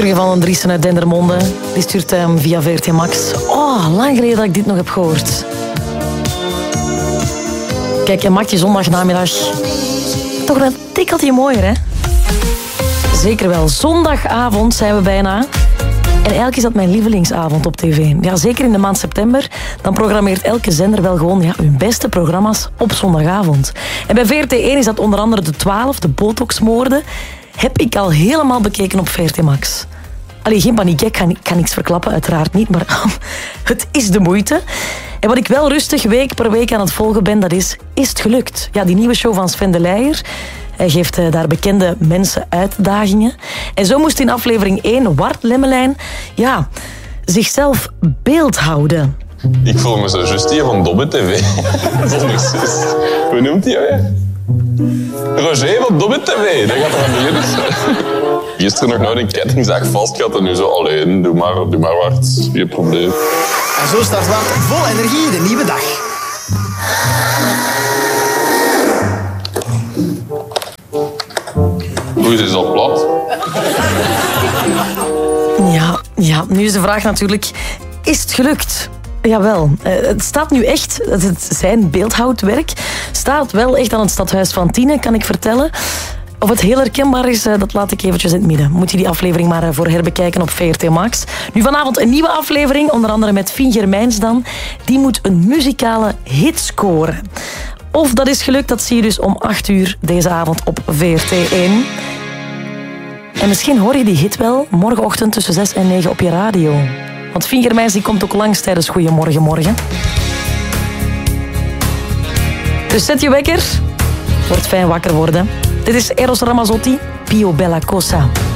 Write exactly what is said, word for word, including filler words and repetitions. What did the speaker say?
Van Driessen uit Dendermonde. Die stuurt hem via V R T Max. Oh, lang geleden dat ik dit nog heb gehoord. Kijk, je maakt je zondagnamiddag toch een tikkeltje mooier, hè? Zeker wel. Zondagavond zijn we bijna. En eigenlijk is dat mijn lievelingsavond op tv. Ja, zeker in de maand september. Dan programmeert elke zender wel gewoon ja, hun beste programma's op zondagavond. En bij V R T één is dat onder andere de twaalf, de botoxmoorden. Heb ik al helemaal bekeken op V R T Max. Allee, geen paniek, ik kan, kan niks verklappen, uiteraard niet, maar het is de moeite. En wat ik wel rustig week per week aan het volgen ben, dat is Is het gelukt? Ja, die nieuwe show van Sven de Leijer. Hij geeft uh, daar bekende mensen uitdagingen. En zo moest in aflevering één Wart Lemmelijn ja, zichzelf beeld houden. Ik voel me zo juist hier van Dobbe T V. Zonder zus. Hoe noemt hij jou? Roger van Dobbe T V. Dat gaat er aan beginnen. Gisteren nog nooit een kettingzaag vast gehad en nu zo alleen. Doe maar, doe maar Wart. Geen probleem. En zo start Wart vol energie de nieuwe dag. Hoe is het al plat? Ja, ja, nu is de vraag natuurlijk, is het gelukt? Jawel, het staat nu echt, het zijn beeldhouwwerk, staat wel echt aan het stadhuis van Tiene, kan ik vertellen. Of het heel herkenbaar is, dat laat ik eventjes in het midden. Moet je die aflevering maar voor herbekijken op V R T Max. Nu vanavond een nieuwe aflevering, onder andere met Fien Germijns dan. Die moet een muzikale hit scoren. Of dat is gelukt, dat zie je dus om acht uur deze avond op V R T één. En misschien hoor je die hit wel morgenochtend tussen zes en negen op je radio. Want Fien Germijns die komt ook langs tijdens Goeiemorgen Morgen. Dus zet je wekker. Wordt fijn wakker worden. Dit is Eros Ramazzotti, Pio Bella Cosa.